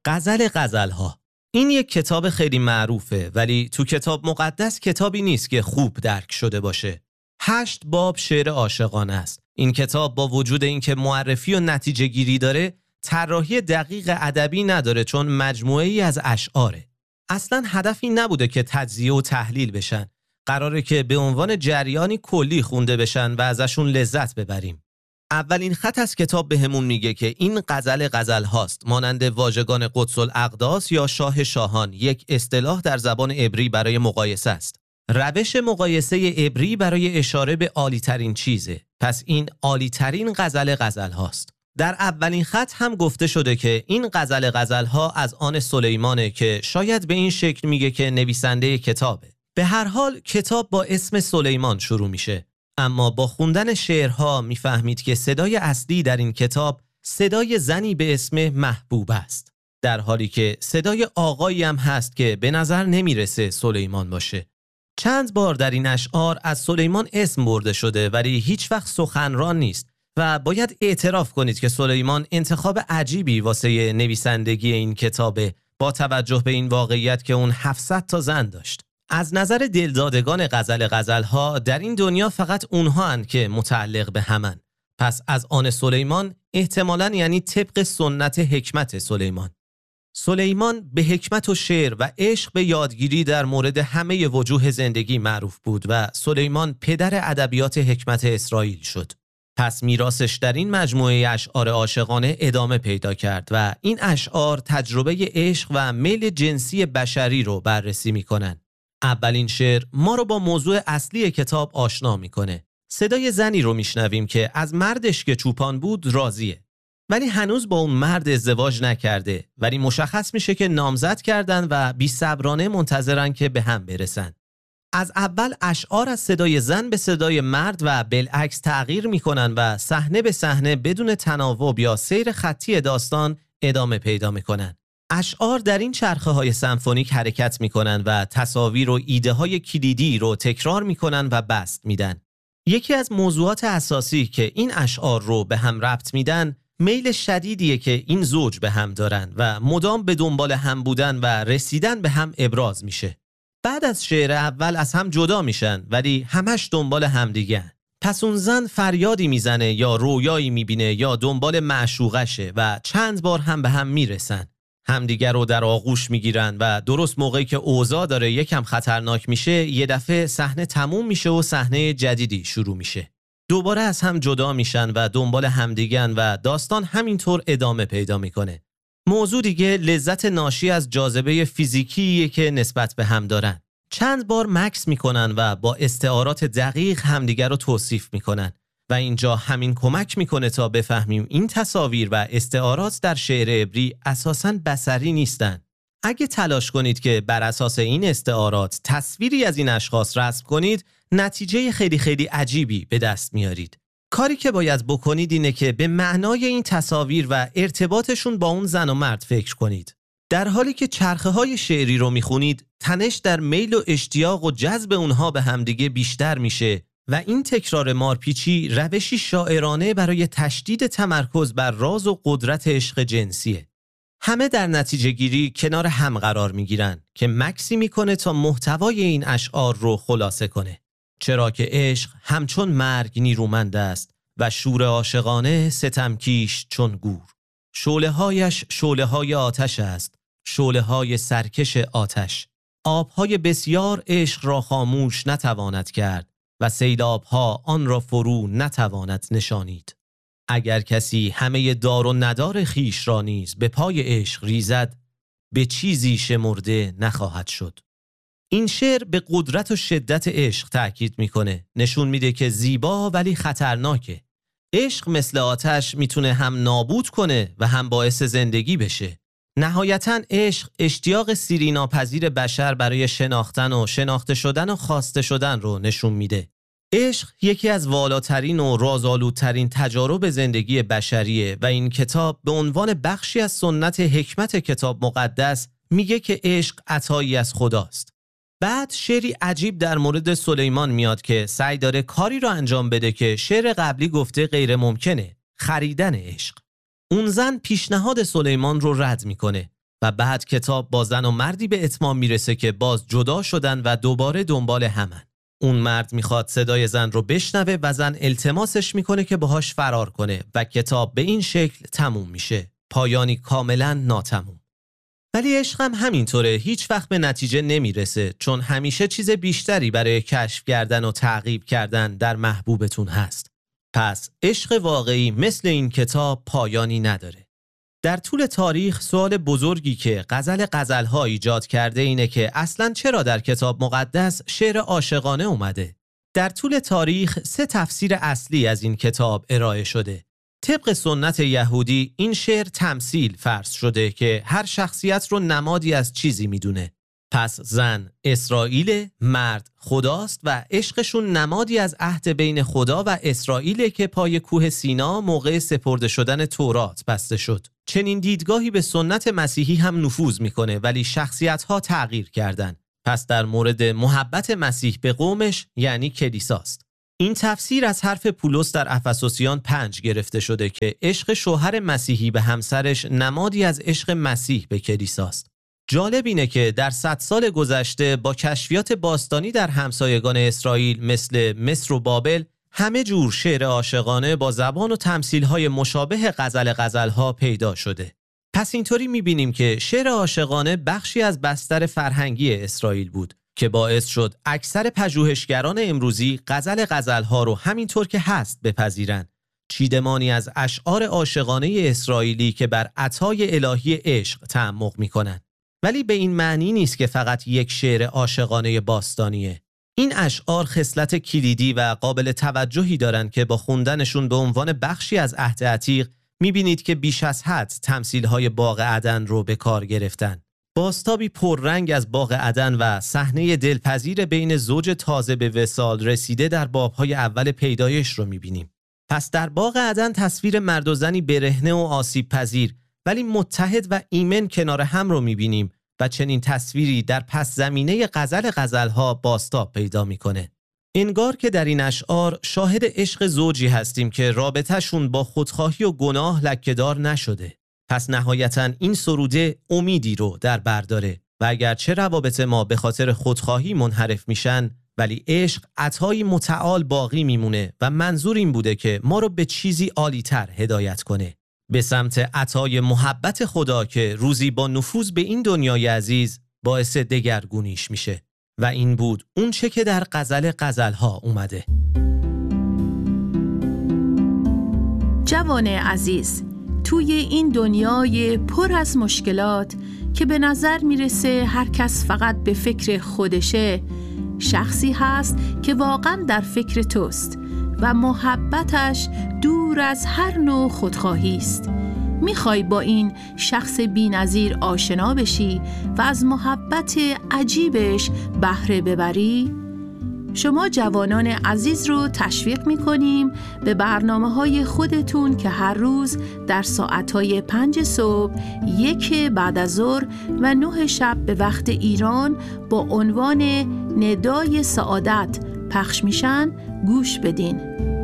غزل‌ها. این یک کتاب خیلی معروفه، ولی تو کتاب مقدس کتابی نیست که خوب درک شده باشه. 8 باب شعر عاشقانه است. این کتاب با وجود اینکه معرفی و نتیجه گیری داره، طراحی دقیق ادبی نداره، چون مجموعه‌ای از اشعاره. اصلاً هدفی نبوده که تجزیه و تحلیل بشن. قراره که به عنوان جریانی کلی خونده بشن و ازشون لذت ببریم. اولین خط از کتاب بهمون میگه که این غزل هاست، مانند واژگان قدس الاقداس یا شاه شاهان، یک اصطلاح در زبان عبری برای مقایسه است. روش مقایسه عبری برای اشاره به عالی ترین چیزه. پس این عالی ترین غزل هاست. در اولین خط هم گفته شده که این غزل ها از آن سلیمانه که شاید به این شکل میگه که نویسنده کتابه. به هر حال کتاب با اسم سلیمان شروع میشه، اما با خوندن شعرها میفهمید که صدای اصلی در این کتاب صدای زنی به اسم محبوب است، در حالی که صدای آقایی هم هست که به نظر نمیرسه سلیمان باشه. چند بار در این اشعار از سلیمان اسم برده شده، ولی هیچ وقت سخنران نیست و باید اعتراف کنید که سلیمان انتخاب عجیبی واسه نویسندگی این کتابه، با توجه به این واقعیت که اون 700 تا زن داشت. از نظر دلدادگان غزل‌ها در این دنیا فقط اونها هستند که متعلق به همن. پس از آن سلیمان احتمالاً یعنی طبق سنت حکمت سلیمان. سلیمان به حکمت و شعر و عشق به یادگیری در مورد همه وجوه زندگی معروف بود و سلیمان پدر ادبیات حکمت اسرائیل شد. پس میراثش در این مجموعه اشعار عاشقانه ادامه پیدا کرد و این اشعار تجربه عشق و میل جنسی بشری رو بررسی میکنن. اولین شعر ما رو با موضوع اصلی کتاب آشنا میکنه. صدای زنی رو میشنویم که از مردش که چوپان بود راضیه، ولی هنوز با اون مرد ازدواج نکرده، ولی مشخص میشه که نامزد کردن و بی‌صبرانه منتظرن که به هم برسن. از اول اشعار از صدای زن به صدای مرد و بالعکس تغییر میکنن و صحنه به صحنه بدون تناوب یا سیر خطی داستان ادامه پیدا میکنن. اشعار در این چرخه های سمفونیک حرکت میکنن و تصاویر و ایده های کلیدی رو تکرار میکنن و بست میدن. یکی از موضوعات اساسی که این اشعار رو به هم ربط میدن، میل شدیدیه که این زوج به هم دارن و مدام به دنبال هم بودن و رسیدن به هم ابراز میشه. بعد از شعر اول از هم جدا میشن، ولی همش دنبال هم دیگه. پس اون زن فریادی میزنه یا رویایی میبینه یا دنبال معشوقشه و چند بار هم به هم میرسن. همدیگر رو در آغوش میگیرن و درست موقعی که اوضاع داره یکم خطرناک میشه، یه دفعه صحنه تموم میشه و صحنه جدیدی شروع میشه. دوباره از هم جدا میشن و دنبال همدیگن و داستان همینطور ادامه پیدا میکنه. موضوع دیگه لذت ناشی از جاذبه فیزیکیه که نسبت به هم دارن. چند بار مکث میکنن و با استعارات دقیق همدیگر رو توصیف میکنن و اینجا همین کمک میکنه تا بفهمیم این تصاویر و استعارات در شعر عبری اساساً بصری نیستن. اگه تلاش کنید که بر اساس این استعارات تصویری از این اشخاص رسم کنید، نتیجه خیلی عجیبی به دست میارید. کاری که باید بکنید اینه که به معنای این تصاویر و ارتباطشون با اون زن و مرد فکر کنید. در حالی که چرخه های شعری رو میخونید، تنش در میل و اشتیاق و جذب اونها به همدیگه بیشتر میشه و این تکرار مارپیچی روشی شاعرانه برای تشدید تمرکز بر راز و قدرت عشق جنسیه. همه در نتیجه گیری کنار هم قرار میگیرن که مکسی میکنه تا محتوای این اشعار رو خلاصه کنه. چرا که عشق همچون مرگ نیرومند است و شور عاشقانه ستمکیش چون گور. شعله‌هایش شعله‌های آتش است، شعله‌های سرکش آتش. آب‌های بسیار عشق را خاموش نتواند کرد و سیلاب‌ها آن را فرو نتواند نشانید. اگر کسی همه دار و ندار خیش را نیز به پای عشق ریزد، به چیزی شمرده نخواهد شد. این شعر به قدرت و شدت عشق تأکید میکنه. نشون میده که زیبا ولی خطرناکه. عشق مثل آتش میتونه هم نابود کنه و هم باعث زندگی بشه. نهایتاً عشق اشتیاق سیری ناپذیر بشر برای شناختن و شناخته شدن و خواسته شدن رو نشون میده. عشق یکی از والاترین و رازآلودترین تجارب زندگی بشریه و این کتاب به عنوان بخشی از سنت حکمت کتاب مقدس میگه که عشق عطایی از خداست. بعد شعری عجیب در مورد سلیمان میاد که سعی داره کاری رو انجام بده که شعر قبلی گفته غیر ممکنه، خریدن عشق. اون زن پیشنهاد سلیمان رو رد میکنه. و بعد کتاب با زن و مردی به اتمام میرسه که باز جدا شدن و دوباره دنبال همن. اون مرد میخواد صدای زن رو بشنوه و زن التماسش میکنه که باهاش فرار کنه و کتاب به این شکل تموم میشه. پایانی کاملا ناتموم. ولی عشق هم همینطوره، هیچ وقت به نتیجه نمیرسه، چون همیشه چیز بیشتری برای کشف کردن و تعقیب کردن در محبوبتون هست. پس عشق واقعی مثل این کتاب پایانی نداره. در طول تاریخ سوال بزرگی که غزل‌ها ایجاد کرده اینه که اصلاً چرا در کتاب مقدس شعر عاشقانه اومده؟ در طول تاریخ 3 تفسیر اصلی از این کتاب ارائه شده. طبق سنت یهودی این شعر تمثیل فرض شده که هر شخصیت رو نمادی از چیزی میدونه. پس زن اسرائیل، مرد خداست و عشقشون نمادی از عهد بین خدا و اسرائیل که پای کوه سینا موقع سپرده شدن تورات بسته شد. چنین دیدگاهی به سنت مسیحی هم نفوذ میکنه ولی شخصیت‌ها تغییر کردن. پس در مورد محبت مسیح به قومش یعنی کلیساست. این تفسیر از حرف پولس در افسوسیان 5 گرفته شده که عشق شوهر مسیحی به همسرش نمادی از عشق مسیح به کلیساست. جالب اینه که در 100 سال گذشته با کشفیات باستانی در همسایگان اسرائیل مثل مصر و بابل همه جور شعر عاشقانه با زبان و تمثیل‌های مشابه غزل‌ها پیدا شده. پس اینطوری می‌بینیم که شعر عاشقانه بخشی از بستر فرهنگی اسرائیل بود که باعث شد اکثر پژوهشگران امروزی غزل‌ها رو همینطور که هست بپذیرن. چیدمانی از اشعار عاشقانه اسرائیلی که بر عطای الهی عشق تعمق می‌کنند. ولی به این معنی نیست که فقط یک شعر عاشقانه باستانیه. این اشعار خصلت کلیدی و قابل توجهی دارند که با خوندنشون به عنوان بخشی از عهد عتیق می‌بینید که بیش از حد تمثیل‌های باغ عدن رو به کار گرفتن. بازتابی پررنگ از باغ عدن و صحنه دلپذیر بین زوج تازه به وصال رسیده در باب‌های اول پیدایش رو می‌بینیم. پس در باغ عدن تصویر مرد و زنی برهنه و آسیب پذیر ولی متحد و ایمن کنار هم رو می‌بینیم و چنین تصویری در پس زمینه غزل‌ها بازتاب پیدا می‌کنه. انگار که در این اشعار شاهد عشق زوجی هستیم که رابطه‌شون با خودخواهی و گناه لکه‌دار نشده. پس نهایتاً این سروده امیدی رو در بر داره و اگرچه روابط ما به خاطر خودخواهی منحرف میشن ولی عشق عطایی متعال باقی میمونه و منظور این بوده که ما رو به چیزی عالی‌تر هدایت کنه، به سمت عطای محبت خدا که روزی با نفوذ به این دنیای عزیز باعث دگرگونیش میشه. و این بود اون چه که در غزل‌ها اومده. جوان عزیز، توی این دنیای پر از مشکلات که به نظر میرسه هر کس فقط به فکر خودشه، شخصی هست که واقعا در فکر توست و محبتش دور از هر نوع خودخواهی است. میخوای با این شخص بی‌نظیر آشنا بشی و از محبت عجیبش بهره ببری؟ شما جوانان عزیز رو تشویق میکنیم به برنامه‌های خودتون که هر روز در ساعت‌های 5 صبح، 1 بعد از ظهر و 9 شب به وقت ایران با عنوان ندای سعادت پخش میشن گوش بدین.